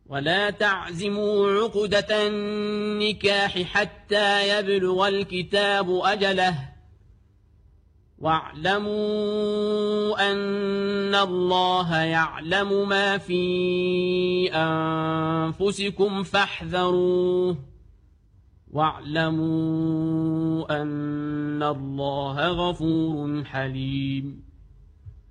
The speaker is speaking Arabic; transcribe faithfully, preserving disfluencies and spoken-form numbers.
ولا تعزموا عقدة النكاح حتى يبلغ الكتاب أجله واعلموا أن الله يعلم ما في أنفسكم فاحذروه واعلموا أن الله غفور حليم